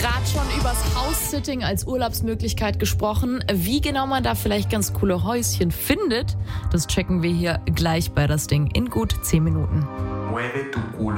gerade schon übers House-Sitting als Urlaubsmöglichkeit gesprochen. Wie genau man da vielleicht ganz coole Häuschen findet, das checken wir hier gleich bei das Ding in gut 10 Minuten. Mueve tu culo.